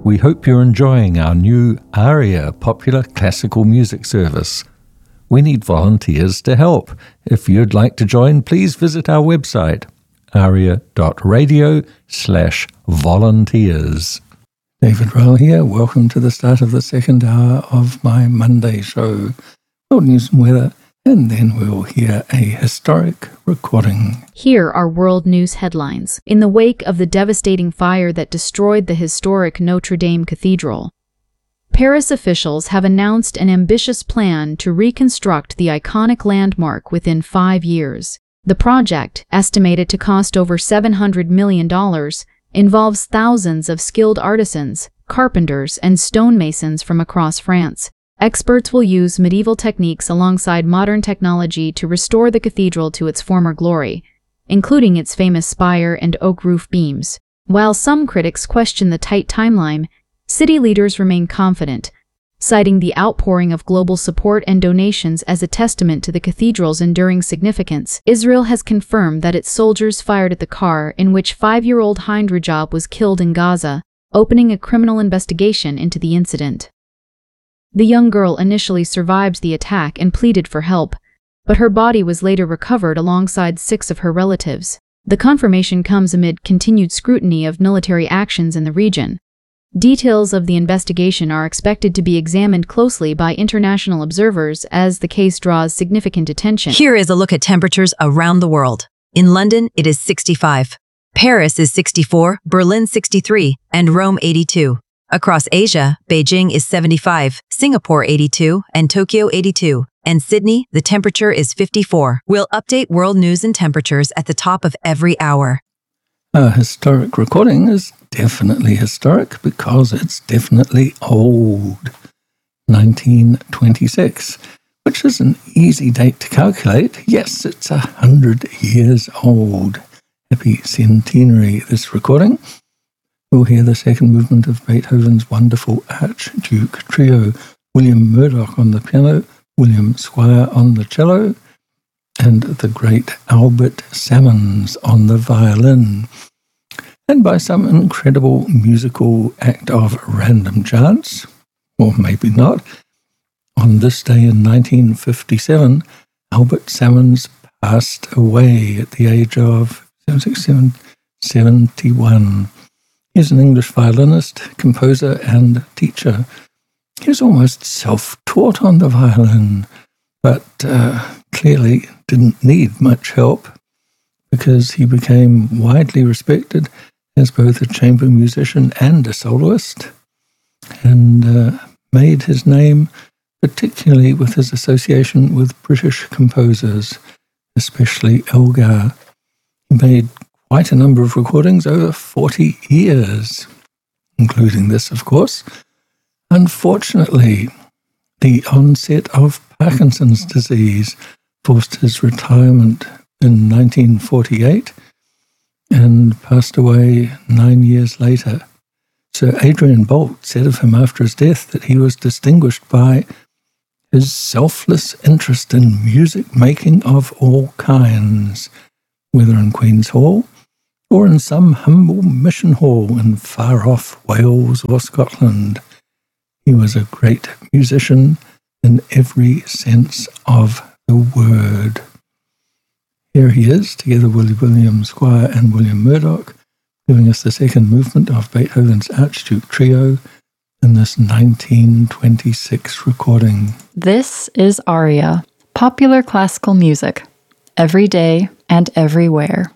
We hope you're enjoying our new ARIA popular classical music service. We need volunteers to help. If you'd like to join, please visit our website, aria.radio/volunteers. David Rowell here. Welcome to the start of the second hour of my Monday show. World news and weather, and then we'll hear a historic recording. Here are world news headlines. In the wake of the devastating fire that destroyed the historic Notre Dame Cathedral, Paris officials have announced an ambitious plan to reconstruct the iconic landmark within 5 years. The project, estimated to cost over $700 million, involves thousands of skilled artisans, carpenters, and stonemasons from across France. Experts will use medieval techniques alongside modern technology to restore the cathedral to its former glory, including its famous spire and oak roof beams. While some critics question the tight timeline, city leaders remain confident, citing the outpouring of global support and donations as a testament to the cathedral's enduring significance. Israel has confirmed that its soldiers fired at the car in which 5-year-old Hind Rajab was killed in Gaza, opening a criminal investigation into the incident. The young girl initially survived the attack and pleaded for help, but her body was later recovered alongside 6 of her relatives. The confirmation comes amid continued scrutiny of military actions in the region. Details of the investigation are expected to be examined closely by international observers as the case draws significant attention. Here is a look at temperatures around the world. In London, it is 65. Paris is 64, Berlin 63, and Rome 82. Across Asia, Beijing is 75, Singapore 82, and Tokyo 82. And Sydney, the temperature is 54. We'll update world news and temperatures at the top of every hour. A historic recording is definitely historic because it's definitely old. 1926, which is an easy date to calculate. Yes, it's 100 years old. Happy centenary, this recording. We'll hear the second movement of Beethoven's wonderful Archduke Trio, William Murdoch on the piano, William Squire on the cello, and the great Albert Salmons on the violin. And by some incredible musical act of random chance, or maybe not, on this day in 1957, Albert Salmons passed away at the age of 71. He's an English violinist, composer, and teacher. He was almost self-taught on the violin, but clearly didn't need much help because he became widely respected as both a chamber musician and a soloist, and made his name particularly with his association with British composers, especially Elgar. He made quite a number of recordings over 40 years, including this, of course. Unfortunately, the onset of Parkinson's disease forced his retirement in 1948 and passed away 9 years later. Sir Adrian Boult said of him after his death that he was distinguished by his selfless interest in music making of all kinds, whether in Queen's Hall or in some humble mission hall in far-off Wales or Scotland. He was a great musician in every sense of the word. Here he is, together with William Squire and William Murdoch, giving us the second movement of Beethoven's Archduke Trio in this 1926 recording. This is ARIA, popular classical music, every day and everywhere.